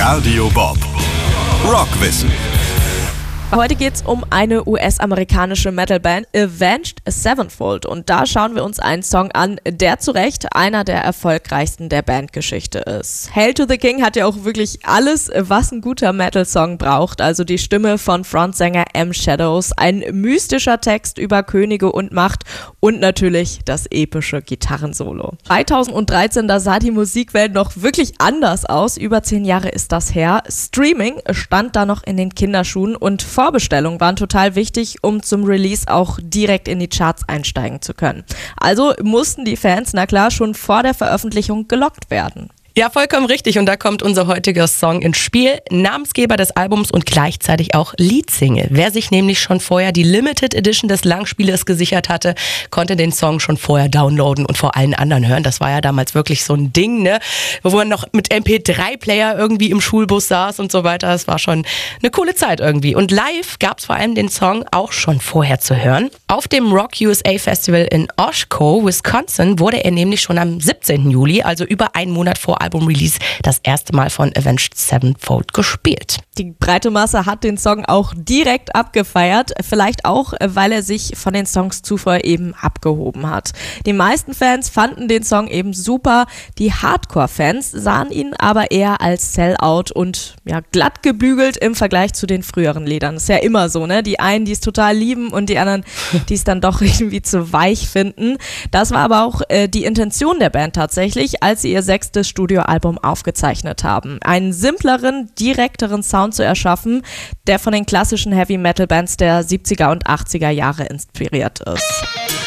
Radio Bob. Rockwissen. Heute geht's um eine US-amerikanische Metalband, Avenged Sevenfold. Und da schauen wir uns einen Song an, der zu Recht einer der erfolgreichsten der Bandgeschichte ist. Hail to the King hat ja auch wirklich alles, was ein guter Metal-Song braucht. Also die Stimme von Frontsänger M. Shadows, ein mystischer Text über Könige und Macht und natürlich das epische Gitarrensolo. 2013, da sah die Musikwelt noch wirklich anders aus. Über 10 Jahre ist das her. Streaming stand da noch in den Kinderschuhen und Vorbestellungen waren total wichtig, um zum Release auch direkt in die Charts einsteigen zu können. Also mussten die Fans, na klar, schon vor der Veröffentlichung gelockt werden. Ja, vollkommen richtig. Und da kommt unser heutiger Song ins Spiel. Namensgeber des Albums und gleichzeitig auch Leadsingle. Wer sich nämlich schon vorher die Limited Edition des Langspielers gesichert hatte, konnte den Song schon vorher downloaden und vor allen anderen hören. Das war ja damals wirklich so ein Ding, ne? Wo man noch mit MP3-Player irgendwie im Schulbus saß und so weiter. Das war schon eine coole Zeit irgendwie. Und live gab es vor allem den Song auch schon vorher zu hören. Auf dem Rock USA Festival in Oshkosh, Wisconsin, wurde er nämlich schon am 17. Juli, also über einen Monat vor Album-Release, das erste Mal von Avenged Sevenfold gespielt. Die breite Masse hat den Song auch direkt abgefeiert, vielleicht auch, weil er sich von den Songs zuvor eben abgehoben hat. Die meisten Fans fanden den Song eben super, die Hardcore-Fans sahen ihn aber eher als Sellout und ja, glatt gebügelt im Vergleich zu den früheren Liedern. Ist ja immer so, ne? Die einen, die es total lieben und die anderen, die es dann doch irgendwie zu weich finden. Das war aber auch die Intention der Band tatsächlich, als sie ihr 6. Studioalbum aufgezeichnet haben. Einen simpleren, direkteren Sound zu erschaffen, der von den klassischen Heavy-Metal-Bands der 70er und 80er Jahre inspiriert ist.